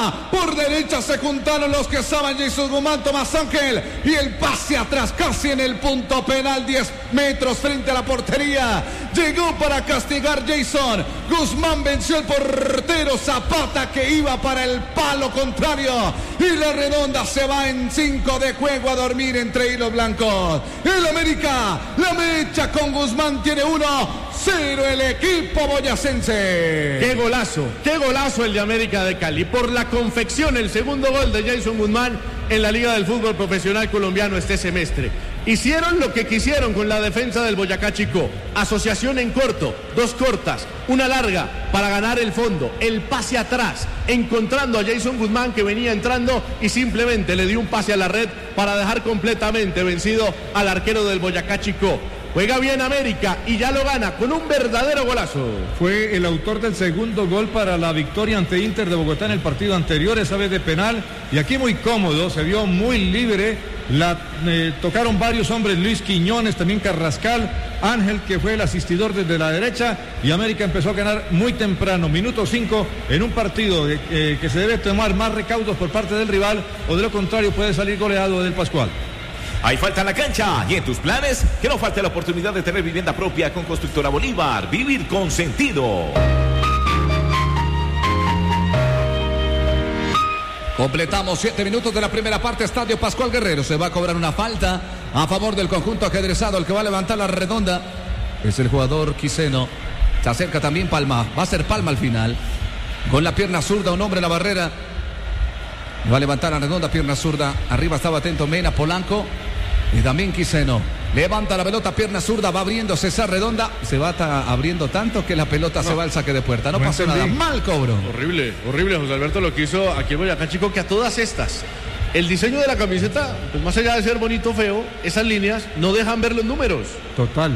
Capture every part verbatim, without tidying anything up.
Zapata. Por derecha se juntaron los que estaban, Jason Guzmán, Tomás Ángel. Y el pase atrás, casi en el punto penal, diez metros frente a la portería. Llegó para castigar Jason. Guzmán venció al portero Zapata, que iba para el palo contrario. Y la redonda se va en cinco de juego a dormir entre hilos blancos. El América, la mecha con Guzmán, tiene uno cero el equipo boyacense. Qué golazo, qué golazo el de América de Cali. Por la confección, el segundo gol de Jason Guzmán en la Liga del Fútbol Profesional Colombiano este semestre. Hicieron lo que quisieron con la defensa del Boyacá Chicó. Asociación en corto, dos cortas, una larga para ganar el fondo. El pase atrás, encontrando a Jason Guzmán, que venía entrando y simplemente le dio un pase a la red para dejar completamente vencido al arquero del Boyacá Chicó. Juega bien América y ya lo gana con un verdadero golazo. Fue el autor del segundo gol para la victoria ante Inter de Bogotá en el partido anterior, esa vez de penal. Y aquí muy cómodo, se vio muy libre. La eh, tocaron varios hombres, Luis Quiñones, también Carrascal, Ángel, que fue el asistidor desde la derecha. Y América empezó a ganar muy temprano, minuto cinco, en un partido de, eh, que se debe tomar más recaudos por parte del rival, o de lo contrario puede salir goleado del Pascual. Hay falta en la cancha y en tus planes, que no falte la oportunidad de tener vivienda propia con Constructora Bolívar. Vivir con sentido. Completamos siete minutos de la primera parte. Estadio Pascual Guerrero. Se va a cobrar una falta a favor del conjunto ajedrezado. El que va a levantar la redonda es el jugador Quiseno. Se acerca también Palma. Va a ser Palma al final. Con la pierna zurda, un hombre en la barrera. Va a levantar la redonda, pierna zurda. Arriba estaba atento Mena, Polanco y también Quiseno. Levanta la pelota, pierna zurda, va abriéndose esa redonda. Se va ta- abriendo tanto que la pelota no. se va al saque de puerta. No, no pasó entendí. nada. Mal cobro. Horrible, horrible, José Alberto, lo que hizo aquí en Boyacá Chico, que a todas estas, el diseño de la camiseta, pues más allá de ser bonito o feo, esas líneas no dejan ver los números. Total.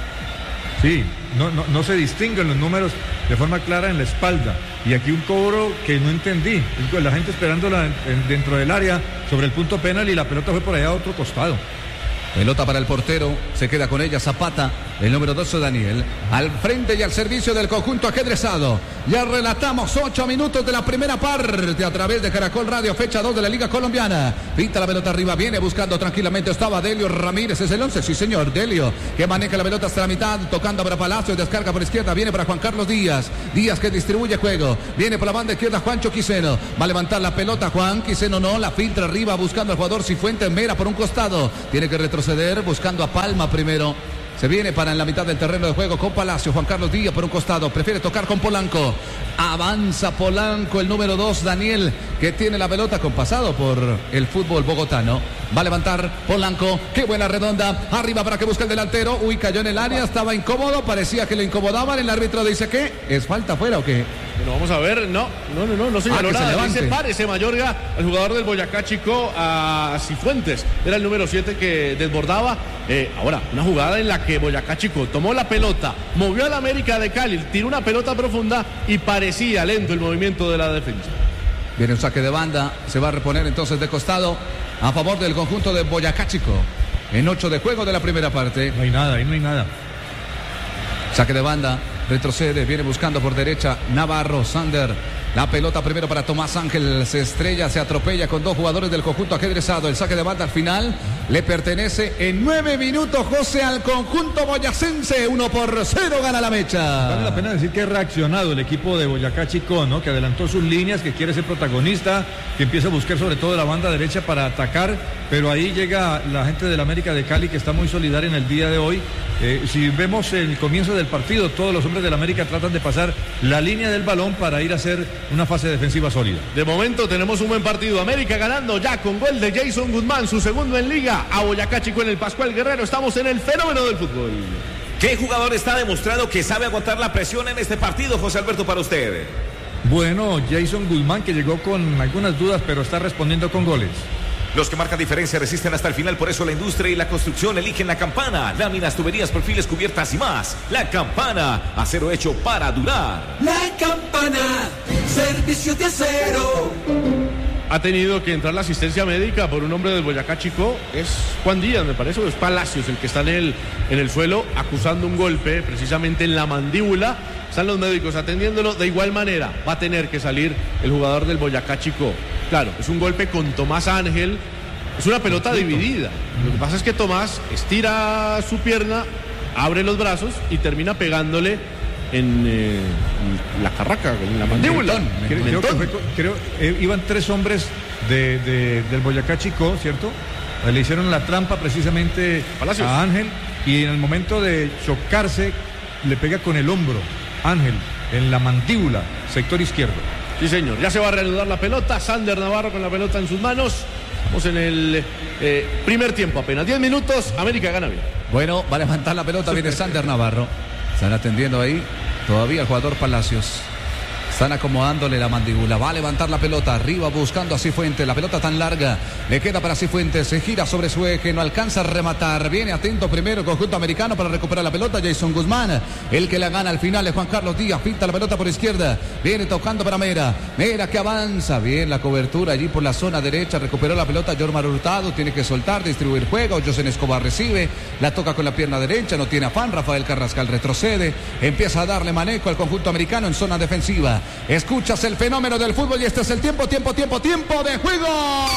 Sí, no, no, no se distinguen los números de forma clara en la espalda. Y aquí un cobro que no entendí. La gente esperándola dentro del área sobre el punto penal y la pelota fue por allá a otro costado. Pelota para el portero, se queda con ella Zapata, el número doce Daniel, al frente y al servicio del conjunto ajedrezado. Ya relatamos ocho minutos de la primera parte a través de Caracol Radio, fecha dos de la Liga Colombiana. Pinta la pelota arriba, viene buscando tranquilamente, estaba Delio Ramírez, es el once, sí señor, Delio, que maneja la pelota hasta la mitad, tocando para Palacio, descarga por izquierda, viene para Juan Carlos Díaz, Díaz que distribuye juego, viene por la banda izquierda Juancho Quiseno, va a levantar la pelota Juan Quiseno, no, la filtra arriba buscando al jugador Cifuentes Mera por un costado, tiene que retroceder buscando a Palma primero. Se viene para en la mitad del terreno de juego con Palacio, Juan Carlos Díaz por un costado, prefiere tocar con Polanco, avanza Polanco, el número dos Daniel, que tiene la pelota compasado por el fútbol bogotano, va a levantar Polanco, qué buena redonda, arriba para que busque el delantero, uy, cayó en el área, estaba incómodo, parecía que le incomodaban, el árbitro dice que es falta afuera o qué. Bueno, vamos a ver, no, no, no, no, no señaló ah, nada, se dice párese Mayorga, el jugador del Boyacá Chico, a Cifuentes, era el número siete que desbordaba. Eh, ahora, una jugada en la que Boyacá Chico tomó la pelota, movió a la América de Cali, tiró una pelota profunda y parecía lento el movimiento de la defensa. Viene un saque de banda, se va a reponer entonces de costado a favor del conjunto de Boyacá Chico, en ocho de juego de la primera parte. No hay nada, ahí no hay nada. Saque de banda, retrocede, viene buscando por derecha Navarro, Sander. La pelota primero para Tomás Ángel, se estrella, se atropella con dos jugadores del conjunto ajedrezado. El saque de banda al final le pertenece en nueve minutos, José, al conjunto boyacense. Uno por cero gana la mecha. Vale la pena decir que ha reaccionado el equipo de Boyacá Chico, ¿no? Que adelantó sus líneas, que quiere ser protagonista, que empieza a buscar sobre todo la banda derecha para atacar. Pero ahí llega la gente del América de Cali, que está muy solidaria en el día de hoy. Eh, si vemos el comienzo del partido, todos los hombres del América tratan de pasar la línea del balón para ir a hacer una fase defensiva sólida. De momento tenemos un buen partido. América ganando ya con gol de Jason Guzmán, su segundo en Liga. A Boyacá Chico en el Pascual Guerrero. Estamos en el fenómeno del fútbol. ¿Qué jugador está demostrado que sabe aguantar la presión en este partido, José Alberto, para usted? Bueno, Jason Guzmán, que llegó con algunas dudas, pero está respondiendo con goles. Los que marcan diferencia resisten hasta el final, por eso la industria y la construcción eligen La Campana. Láminas, tuberías, perfiles, cubiertas y más. La Campana, acero hecho para durar. La Campana, servicios de acero. ha tenido que entrar la asistencia médica por un hombre del Boyacá Chico. Es Juan Díaz, me parece, o es Palacios el que está en el, en el suelo acusando un golpe precisamente en la mandíbula. Están los médicos atendiéndolo. De igual manera va a tener que salir el jugador del Boyacá Chico. Claro, es un golpe con Tomás Ángel. Es una pelota dividida. Lo que pasa es que Tomás estira su pierna, abre los brazos y termina pegándole en eh, la carraca, en la mandíbula. Creo, creo que fue, creo, eh, iban tres hombres de, de, del Boyacá Chico, ¿cierto? Le hicieron la trampa precisamente Palacios. A Ángel, y en el momento de chocarse le pega con el hombro Ángel en la mandíbula, sector izquierdo. Sí, señor. Ya se va a reanudar la pelota. Sander Navarro con la pelota en sus manos. Estamos en el eh, primer tiempo apenas. diez minutos, América gana bien. Bueno, va a levantar la pelota, viene Sander Navarro. Están atendiendo ahí todavía el jugador Palacios. Están acomodándole la mandíbula. Va a levantar la pelota arriba buscando a Cifuentes. La pelota tan larga. Le queda para Cifuentes. Se gira sobre su eje. No alcanza a rematar. Viene atento primero el conjunto americano para recuperar la pelota. Jason Guzmán. El que la gana al final es Juan Carlos Díaz. Pinta la pelota por izquierda. Viene tocando para Mera. Mera que avanza. Bien la cobertura allí por la zona derecha. Recuperó la pelota Jormar Hurtado. Tiene que soltar, distribuir juego. Josen Escobar recibe. La toca con la pierna derecha. No tiene afán. Rafael Carrascal retrocede. Empieza a darle manejo al conjunto americano en zona defensiva. Escuchas el fenómeno del fútbol y este es el tiempo, tiempo, tiempo, tiempo de juego.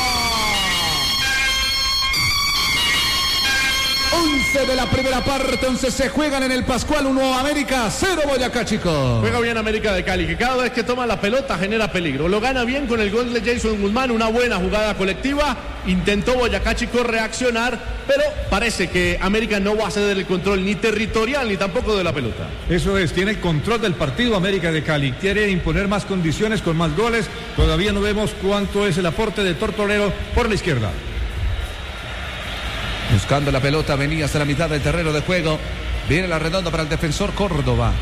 once de la primera parte, once se juegan en el Pascual, uno América, cero Boyacá Chico. Juega bien América de Cali, que cada vez que toma la pelota genera peligro. Lo gana bien con el gol de Jason Guzmán, una buena jugada colectiva. Intentó Boyacá Chico reaccionar, pero parece que América no va a ceder el control ni territorial ni tampoco de la pelota. Eso es, tiene el control del partido América de Cali. Quiere imponer más condiciones con más goles. Todavía no vemos cuánto es el aporte de Tortolero por la izquierda. Buscando la pelota, venía hasta la mitad del terreno de juego. Viene la redonda para el defensor Córdoba.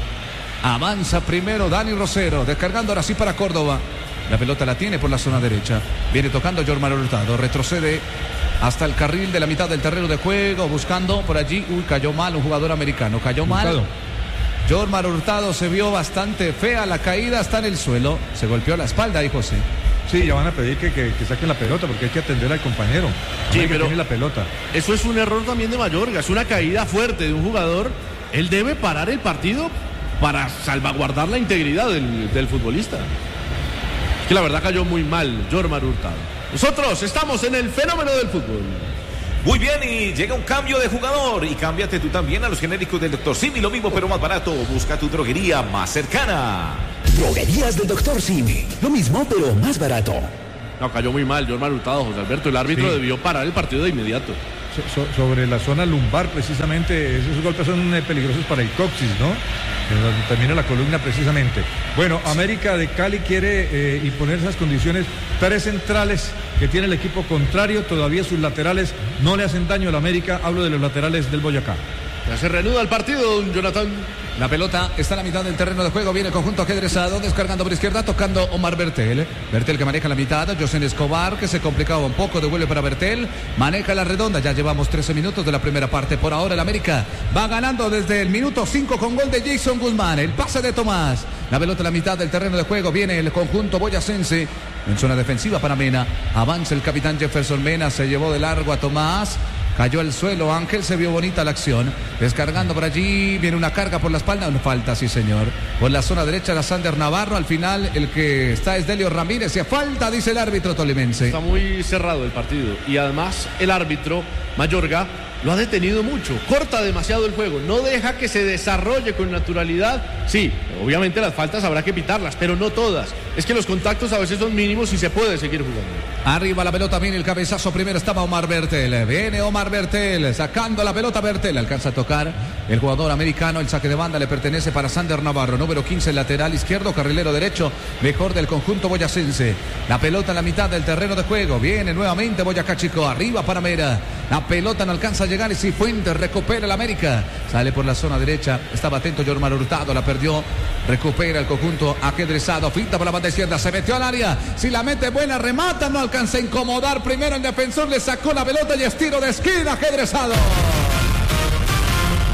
Avanza primero Dani Rosero, descargando ahora sí para Córdoba. La pelota la tiene por la zona derecha. Viene tocando Jormar Hurtado, retrocede hasta el carril de la mitad del terreno de juego, buscando por allí. Uy, cayó mal un jugador americano, cayó mal. Jormar Hurtado se vio bastante fea la caída, está en el suelo. Se golpeó la espalda ahí, José. Sí, ya van a pedir que, que, que saquen la pelota porque hay que atender al compañero. Sí, pero tiene la pelota. Eso es un error también de Mayorga, es una caída fuerte de un jugador. Él debe parar el partido para salvaguardar la integridad del, del futbolista. Es que la verdad cayó muy mal Jormar Hurtado. Nosotros estamos en el fenómeno del fútbol. Muy bien, y llega un cambio de jugador. Y cámbiate tú también a los genéricos del doctor Simi. Lo mismo pero más barato. Busca tu droguería más cercana. Droguerías del doctor Simi. Lo mismo pero más barato. No, cayó muy mal Jormar Hurtado, José Alberto. El árbitro sí. debió parar el partido de inmediato. So, so, sobre la zona lumbar precisamente. Esos golpes son eh, peligrosos para el coxis, ¿no? Donde termina la columna precisamente. Bueno, América de Cali quiere eh, imponer esas condiciones. Tres centrales que tiene el equipo contrario, todavía sus laterales no le hacen daño al América. Hablo de los laterales del Boyacá. Ya se reanuda el partido, Jonathan. La pelota está a la mitad del terreno de juego. Viene el conjunto ajedrezado, descargando por izquierda, tocando Omar Bertel. Bertel que maneja la mitad. Josen Escobar que se complicaba un poco, devuelve para Bertel. Maneja la redonda. Ya llevamos trece minutos de la primera parte. Por ahora el América va ganando desde el minuto cinco con gol de Jason Guzmán. El pase de Tomás. La pelota a la mitad del terreno de juego. Viene el conjunto boyacense en zona defensiva para Mena. Avanza el capitán Jefferson Mena. Se llevó de largo a Tomás. Cayó al suelo Ángel, se vio bonita la acción. Descargando por allí, viene una carga por la espalda. Una falta, sí señor. Por la zona derecha la Sander Navarro. Al final el que está es Delio Ramírez. Y a falta, dice el árbitro tolimense. Está muy cerrado el partido. Y además el árbitro, Mayorga, lo ha detenido mucho. Corta demasiado el juego. No deja que se desarrolle con naturalidad. Sí, obviamente las faltas habrá que pitarlas, pero no todas. Es que los contactos a veces son mínimos y se puede seguir jugando. Arriba la pelota, viene el cabezazo. Primero estaba Omar Bertel. Viene Omar Bertel, sacando la pelota Bertel. Alcanza a tocar el jugador americano. El saque de banda le pertenece para Sander Navarro. Número quince, lateral izquierdo, carrilero derecho. Mejor del conjunto boyacense. La pelota en la mitad del terreno de juego. Viene nuevamente Boyacá Chico. Arriba para Mera. La pelota no alcanza a llegar y Cifuentes recupera el América. Sale por la zona derecha. Estaba atento Jormar Hurtado. La perdió. Recupera el conjunto ajedrezado. Finta por la banda izquierda. Se metió al área. Si la mete buena, remata. No alcanza a incomodar. Primero el defensor le sacó la pelota y es tiro de esquina ajedrezado.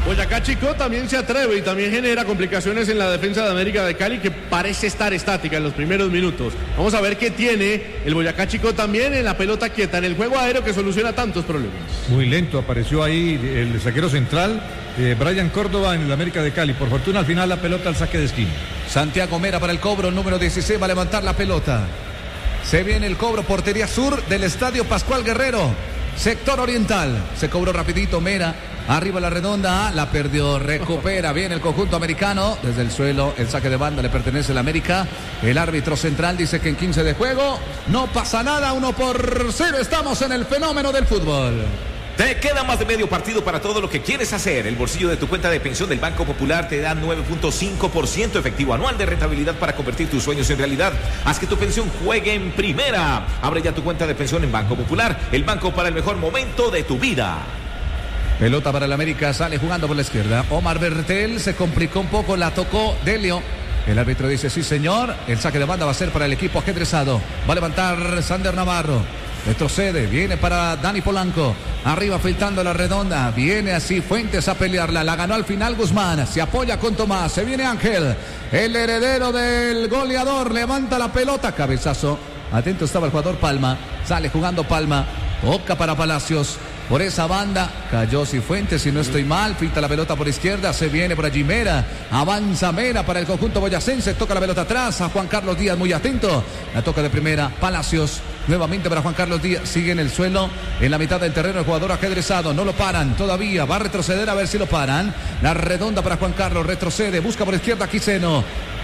Boyacá Chico también se atreve y también genera complicaciones en la defensa de América de Cali, que parece estar estática en los primeros minutos. Vamos a ver qué tiene el Boyacá Chico también en la pelota quieta, en el juego aéreo que soluciona tantos problemas. Muy lento, apareció ahí el zaguero central, eh, Brian Córdoba en el América de Cali. Por fortuna al final la pelota al saque de esquina. Santiago Mera para el cobro, número dieciséis, va a levantar la pelota. Se viene el cobro, portería sur del Estadio Pascual Guerrero, sector oriental. Se cobró rapidito Mera, arriba la redonda, la perdió, recupera bien el conjunto americano. Desde el suelo, el saque de banda le pertenece al América. El árbitro central dice que en quince de juego no pasa nada, uno por cero. Estamos en el fenómeno del fútbol. Te queda más de medio partido para todo lo que quieres hacer. El bolsillo de tu cuenta de pensión del Banco Popular te da nueve punto cinco por ciento efectivo anual de rentabilidad para convertir tus sueños en realidad. Haz que tu pensión juegue en primera. Abre ya tu cuenta de pensión en Banco Popular, el banco para el mejor momento de tu vida. Pelota para el América, sale jugando por la izquierda. Omar Bertel se complicó un poco, la tocó Delio. El árbitro dice sí señor, el saque de banda va a ser para el equipo ajedrezado. Va a levantar Sander Navarro. Retrocede, viene para Dani Polanco. Arriba filtrando la redonda. Viene así Fuentes a pelearla. La ganó al final Guzmán. Se apoya con Tomás. Se viene Ángel. El heredero del goleador. Levanta la pelota. Cabezazo. Atento estaba el jugador Palma. Sale jugando Palma. Toca para Palacios. Por esa banda cayó Cifuentes, si no estoy mal, filtra la pelota por izquierda, se viene por allí Mera, avanza Mera para el conjunto boyacense, toca la pelota atrás a Juan Carlos Díaz, muy atento, la toca de primera, Palacios, nuevamente para Juan Carlos Díaz, sigue en el suelo, en la mitad del terreno el jugador ajedrezado, no lo paran todavía, va a retroceder a ver si lo paran, la redonda para Juan Carlos, retrocede, busca por izquierda Quiseno.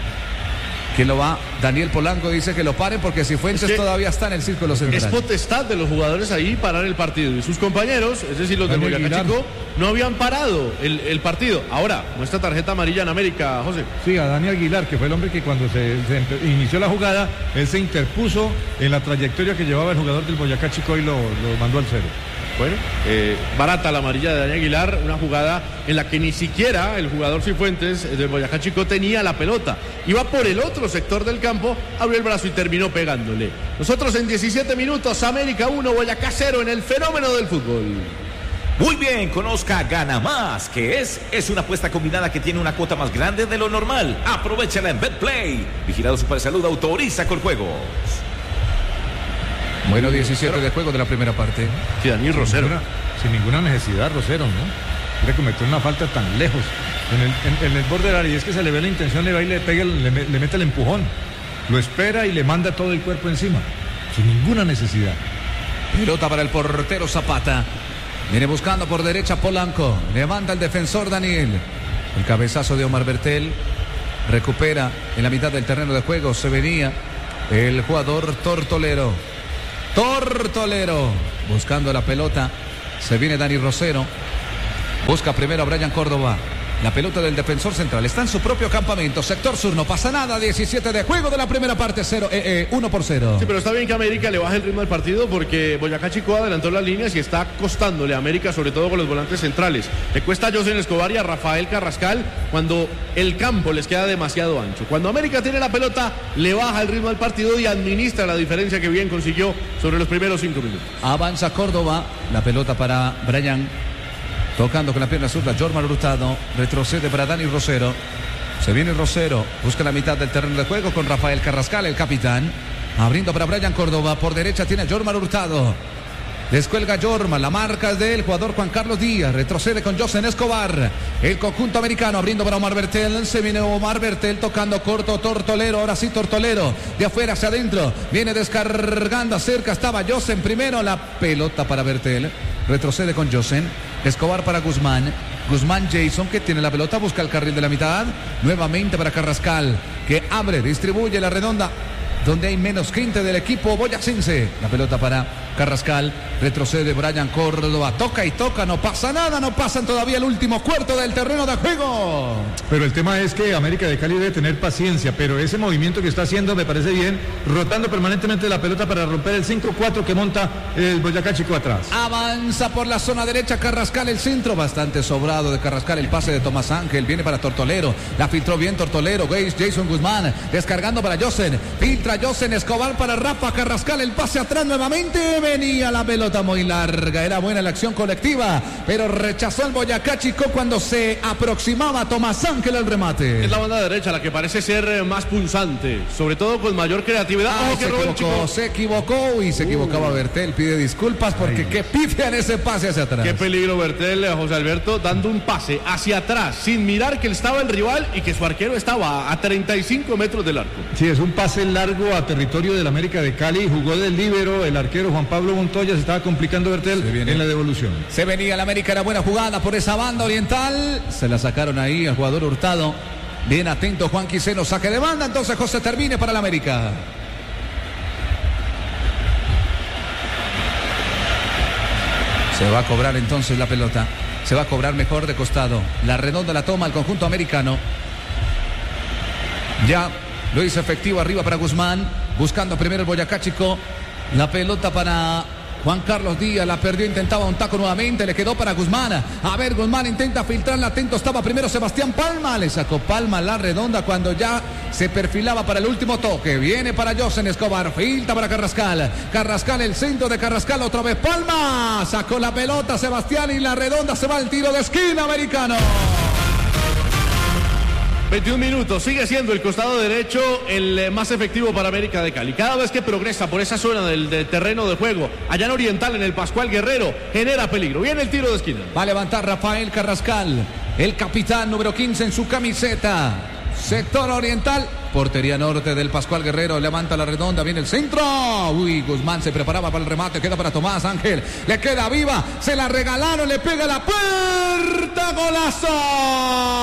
¿Quién lo va? Daniel Polanco dice que lo paren porque Cifuentes es que todavía está en el círculo central. Es potestad de los jugadores ahí parar el partido. Y sus compañeros, es decir, los del Boyacá Chico, no habían parado el, el partido. Ahora, muestra tarjeta amarilla en América, José. Sí, a Daniel Aguilar, que fue el hombre que cuando se, se inició la jugada, él se interpuso en la trayectoria que llevaba el jugador del Boyacá Chico y lo, lo mandó al cero. Bueno, eh, barata la amarilla de Daniel Aguilar, una jugada en la que ni siquiera el jugador Cifuentes del Boyacá Chico tenía la pelota. Iba por el otro sector del campo, abrió el brazo y terminó pegándole. Nosotros en diecisiete minutos, América uno, Boyacá cero en el fenómeno del fútbol. Muy bien, conozca Gana Más, que es, es una apuesta combinada que tiene una cuota más grande de lo normal. Aprovechala en BetPlay. Vigilado Supersalud, autoriza con juegos. Bueno, diecisiete de juego de la primera parte. Sí, Daniel Rosero. Sin ninguna, sin ninguna necesidad, Rosero, ¿no? Quiere cometer una falta tan lejos. En el, en, en el borde del área, y es que se le ve la intención, le va y le pega, le, le mete el empujón. Lo espera y le manda todo el cuerpo encima. Sin ninguna necesidad. Pelota para el portero Zapata. Viene buscando por derecha Polanco. Levanta el defensor Daniel. El cabezazo de Omar Bertel. Recupera en la mitad del terreno de juego. Se venía el jugador Tortolero. Tortolero buscando la pelota. Se viene Dani Rosero. Busca primero a Brian Córdoba. La pelota del defensor central está en su propio campamento. Sector sur, no pasa nada. diecisiete de juego de la primera parte, cero, eh, eh, uno por cero. Sí, pero está bien que América le baje el ritmo al partido porque Boyacá Chico adelantó las líneas y está costándole a América, sobre todo con los volantes centrales. Le cuesta a José Escobar y a Rafael Carrascal cuando el campo les queda demasiado ancho. Cuando América tiene la pelota, le baja el ritmo al partido y administra la diferencia que bien consiguió sobre los primeros cinco minutos. Avanza Córdoba, la pelota para Brian. Tocando con la pierna zurda, Jorman Hurtado. Retrocede para Dani Rosero. Se viene Rosero. Busca la mitad del terreno de juego con Rafael Carrascal, el capitán. Abriendo para Brian Córdoba. Por derecha tiene a Jorman Hurtado. Descuelga Jorman. La marca es del jugador Juan Carlos Díaz. Retrocede con José Escobar. El conjunto americano abriendo para Omar Bertel. Se viene Omar Bertel tocando corto. Tortolero. Ahora sí Tortolero. De afuera hacia adentro. Viene descargando. Cerca estaba José primero. La pelota para Bertel. Retrocede con José. Escobar para Guzmán. Guzmán Jason que tiene la pelota. Busca el carril de la mitad. Nuevamente para Carrascal. Que abre, distribuye la redonda. Donde hay menos gente del equipo boyacense. La pelota para Carrascal. Retrocede Brian Córdoba. Toca y toca. No pasa nada. No pasan todavía el último cuarto del terreno de juego. Pero el tema es que América de Cali debe tener paciencia. Pero ese movimiento que está haciendo me parece bien. Rotando permanentemente la pelota para romper el cinco cuatro que monta el Boyacá Chico atrás. Avanza por la zona derecha Carrascal. El centro bastante sobrado de Carrascal. El pase de Tomás Ángel. Viene para Tortolero. La filtró bien Tortolero. Jason Guzmán. Descargando para Josen. Filtra José Escobar para Rafa Carrascal. El pase atrás nuevamente. venía la pelota muy larga. Era buena la acción colectiva, pero rechazó el Boyacá Chico cuando se aproximaba Tomás Ángel al remate. Es la banda derecha la que parece ser más punzante, sobre todo con mayor creatividad. Ah, Ojo, se, que equivocó, se equivocó y se equivocaba uh. Bertel. Pide disculpas porque Ay. qué pifia en ese pase hacia atrás. Qué peligro Bertel, José Alberto, dando un pase hacia atrás sin mirar que estaba el rival y que su arquero estaba a treinta y cinco metros del arco. Sí, es un pase largo a territorio del América de Cali. Jugó del líbero el arquero Juan Pablo Montoya. Se estaba complicando Bertel en la devolución. Se venía el América, era buena jugada por esa banda oriental. Se la sacaron ahí al jugador Hurtado. Bien atento Juan Quiseno, saque de banda. Entonces José termine para el América. Se va a cobrar entonces la pelota. Se va a cobrar mejor de costado. La redonda la toma el conjunto americano. Ya lo hizo efectivo arriba para Guzmán. Buscando primero el Boyacá Chico. La pelota para Juan Carlos Díaz. La perdió, intentaba un taco nuevamente. Le quedó para Guzmán. A ver, Guzmán intenta filtrarla. Atento estaba primero Sebastián Palma. Le sacó Palma la redonda cuando ya se perfilaba para el último toque. Viene para Josen Escobar. Filtra para Carrascal. Carrascal, el centro de Carrascal. Otra vez Palma. Sacó la pelota Sebastián y la redonda se va al tiro de esquina americano. veintiún minutos, sigue siendo el costado derecho el más efectivo para América de Cali. Cada vez que progresa por esa zona del, del terreno de juego, allá en Oriental, en el Pascual Guerrero, genera peligro. Viene el tiro de esquina. Va a levantar Rafael Carrascal, el capitán número quince en su camiseta. Sector oriental, portería norte del Pascual Guerrero, levanta la redonda, viene el centro. Uy, Guzmán se preparaba para el remate, queda para Tomás Ángel, le queda viva, se la regalaron, le pega la puerta, golazo.